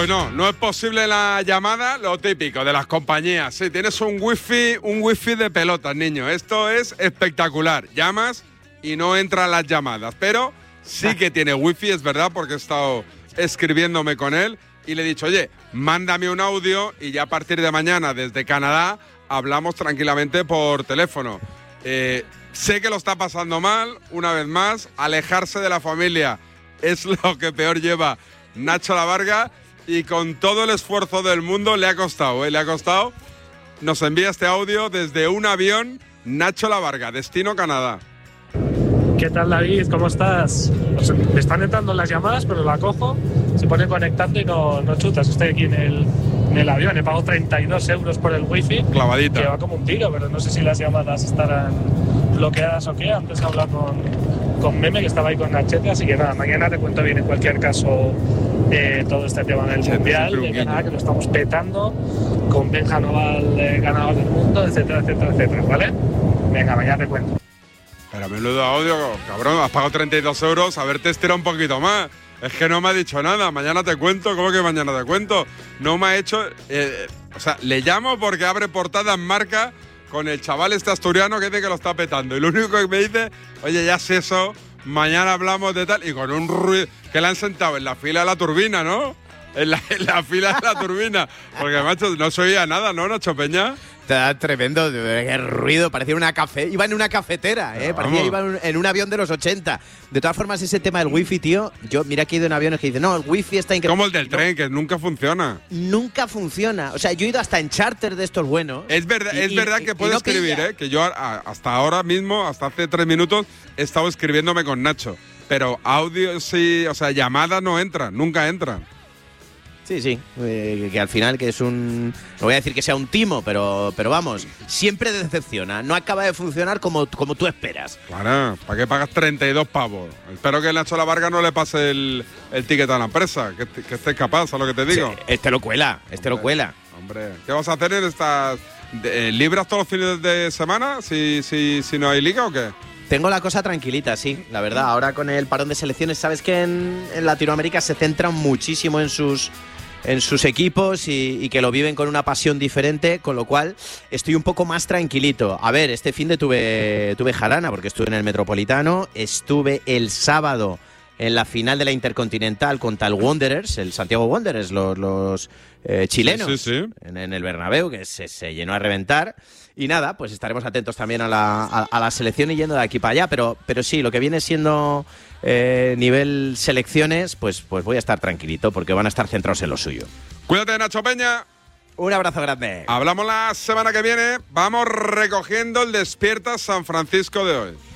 Pues no es posible la llamada, lo típico de las compañías. Sí, tienes un wifi de pelotas, niño. Esto es espectacular. Llamas y no entran las llamadas, pero sí que tiene wifi, es verdad, porque he estado escribiéndome con él y le he dicho, oye, mándame un audio y ya a partir de mañana desde Canadá hablamos tranquilamente por teléfono. Sé que lo está pasando mal, una vez más, alejarse de la familia es lo que peor lleva Nacho Lavarga. Y con todo el esfuerzo del mundo le ha costado. Nos envía este audio desde un avión, Nacho Lavarga, destino Canadá. ¿Qué tal, David? ¿Cómo estás? Me están entrando las llamadas, pero la cojo, se pone conectando y no chutas. Estoy aquí en el avión, he pagado 32 euros por el wifi. Clavadita. Que va como un tiro, pero no sé si las llamadas estarán bloqueadas o qué. Antes he hablado con Meme, que estaba ahí con Nachete, así que nada, mañana te cuento bien en cualquier caso todo este tema del Mundial de Canadá, que lo estamos petando, con Benja Noval, ganador del mundo, etcétera, ¿vale? Venga, mañana te cuento. Pero menudo audio, cabrón, has pagado 32 euros, haberte estirado un poquito más. Es que no me ha dicho nada, mañana te cuento, ¿cómo que mañana te cuento? No me ha hecho... le llamo porque abre portada en Marca con el chaval este asturiano que dice que lo está petando. Y lo único que me dice, oye, ya sé eso, mañana hablamos de tal, y con un ruido que le han sentado en la fila de la turbina, ¿no? En la fila de la turbina. Porque, macho, no se oía nada, ¿no, Nacho Peña? Está tremendo, qué ruido, parecía iba en una cafetera, parecía iba en un avión de los 80. De todas formas, ese tema del wifi, tío, yo mira que he ido en aviones que dicen, no, el wifi está increíble. Como el del tren, que nunca funciona. Nunca funciona. O sea, yo he ido hasta en charter de estos buenos. Es verdad que puedo escribir, que yo hasta ahora mismo, hasta hace 3 minutos, he estado escribiéndome con Nacho. Pero audio sí, o sea, llamadas no entran, nunca entran. Sí, que al final que es un... No voy a decir que sea un timo, pero vamos, siempre decepciona. No acaba de funcionar como tú esperas. Claro, ¿para qué pagas 32 pavos? Espero que Nacho Lavarga no le pase el ticket a la empresa, que estés capaz, ¿sabes lo que te digo? Sí, este lo cuela. Hombre, ¿qué vas a hacer en estas... ¿Libras todos los fines de semana si no hay liga o qué? Tengo la cosa tranquilita, sí, la verdad. Ahora con el parón de selecciones, sabes que en Latinoamérica se centran muchísimo en sus equipos y que lo viven con una pasión diferente, con lo cual estoy un poco más tranquilito. A ver, este fin de tuve jarana porque estuve en el Metropolitano, estuve el sábado en la final de la Intercontinental contra el Wanderers, el Santiago Wanderers, los chilenos, sí. En el Bernabéu, que se llenó a reventar. Y nada, pues estaremos atentos también a la selección y yendo de aquí para allá, pero sí, lo que viene siendo nivel selecciones, pues voy a estar tranquilito porque van a estar centrados en lo suyo. Cuídate, Nacho Peña. Un abrazo grande. Hablamos la semana que viene. Vamos recogiendo el Despierta San Francisco de hoy.